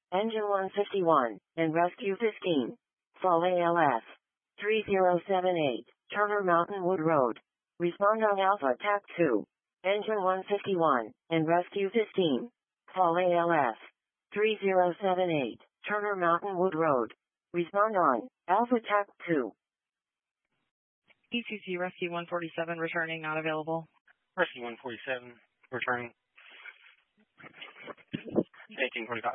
Engine 151, and Rescue 15. Fall ALS. 3078, Turner Mountain Wood Road. Respond on Alpha TAC 2. Engine 151, and Rescue 15. Fall ALS. 3078, Turner Mountain Wood Road. Respond on Alpha TAC 2. ECC Rescue 147 returning, not available. Rescue 147 returning. 1825.